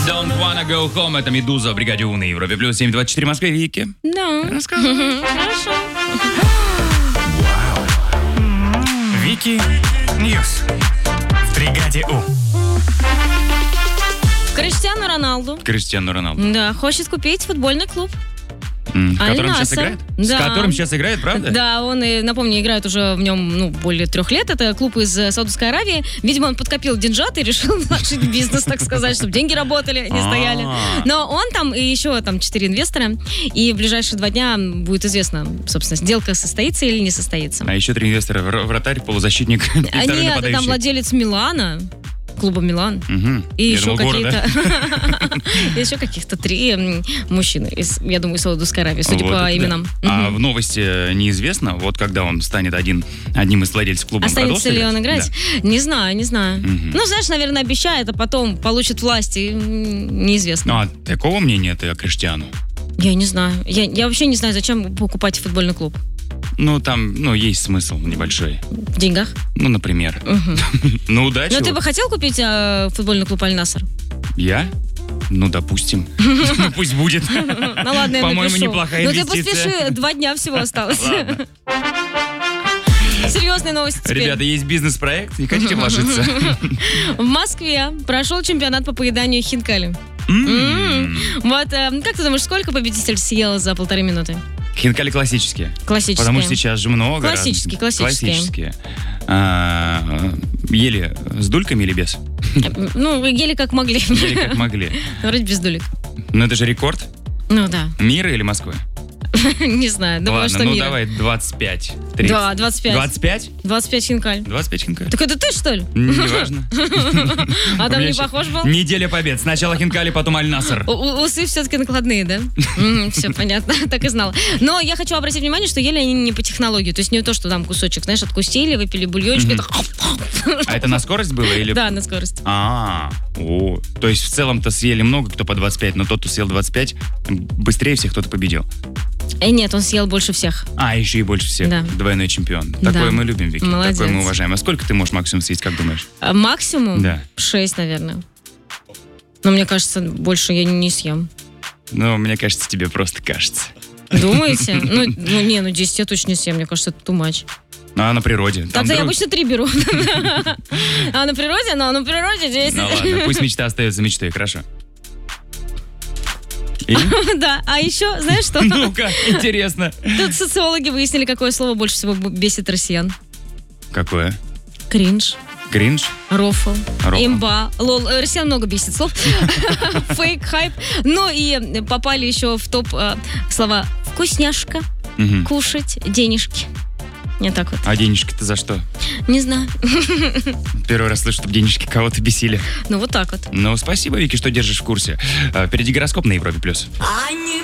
Don't wanna go home. Это «Медуза» в бригаде У на Европе. Плюс 7:24 в Москве. Вики. Да. Рассказывай. Хорошо. Вики Ньюс в бригаде У. Криштиану Роналду. Криштиану Роналду. Да, хочет купить футбольный клуб. В котором сейчас Аль-Насср. играет? С Да. которым сейчас играет, правда? Да, он, напомню, играет уже в нем более 3 лет. Это клуб из Саудовской Аравии. Видимо, он подкопил деньжат и решил вложить в бизнес, так сказать, чтобы деньги работали, не стояли. Но он там и еще там 4 инвестора. И в ближайшие 2 дня будет известно, собственно, сделка состоится или не состоится. А еще 3 инвестора. Вратарь, полузащитник и второй Нет, нападающий. там владелец Милана. Клуба Милан. Угу. И Я еще думал, какие-то еще каких-то 3 мужчины из, я думаю, Саудовской Аравии, судя Вот по это именам. да. А в новости неизвестно, вот когда он станет одним из владельцев клуба. Останется ли он играть? Да. Не знаю. Ну, знаешь, наверное, обещает, а потом получит власть, и неизвестно. Ну, а такого мнения ты о Криштиану? Я не знаю. Я вообще не знаю, зачем покупать футбольный клуб. Ну, там, есть смысл небольшой. В деньгах? Ну, например. Ну, удачи. Ну, ты бы хотел купить футбольный клуб Аль-Насср? Я? Ну, допустим. Пусть будет. Ну, ладно, я По-моему, напишу. неплохая Ну, ты инвестиция. поспеши, 2 дня всего осталось. Ладно. Серьезные новости теперь. Ребята, есть бизнес-проект, не хотите вложиться? В Москве прошел чемпионат по поеданию хинкали. Вот, как ты думаешь, сколько победитель съел за 1,5 минуты? Хинкали классические. Классические. Потому что сейчас же много Классические. классические. Ели с дульками или без? Ну, ели как могли. Ели как могли. Вроде без дулек. Ну, это же рекорд Ну, да. мира или Москвы? Не знаю, думаю, Ладно, что ну мира. давай 25. 30. Да, 25. 25? 25 хинкаль. 25 хинкали. Так это ты, что ли? Неважно. А У там меня не еще похож был? Неделя побед. Сначала хинкали, потом Аль-Насср. Усы все-таки накладные, да? Все понятно, так и знала. Но я хочу обратить внимание, что ели они не по технологии. То есть не то, что там кусочек, знаешь, откусили, выпили бульончик. А это на скорость было? Или... Да, на скорость. То есть в целом-то съели много, кто по 25, но тот, кто съел 25, быстрее всех кто-то победил. Нет, он съел больше всех. Еще и больше всех. Да. Двойной чемпион. Да. Такое мы любим, Вики. Молодец. Такое мы уважаем. А сколько ты можешь максимум съесть, как думаешь? Максимум? Да. 6, наверное. Но мне кажется, больше я не съем. Ну, мне кажется, тебе просто кажется. Думаете? 10 я точно не съем. Мне кажется, это too much. А на природе? Там Тогда я вдруг- обычно 3 беру. А на природе? На природе 10. Ну ладно, пусть мечта остается мечтой, хорошо. И? Да, а еще, знаешь что? Ну-ка, интересно. Тут социологи выяснили, какое слово больше всего бесит россиян. Какое? Кринж, Кринж? рофл, Рофл. имба, лол. Россиян много бесит слов. Фейк, хайп. Ну и попали еще в топ слова вкусняшка, Мгм. кушать, денежки. Не так вот. А денежки-то за что? Не знаю. Первый раз слышу, чтобы денежки кого-то бесили. Ну вот так вот. Ну, спасибо, Вики, что держишь в курсе. Впереди гороскоп на Европе+. Они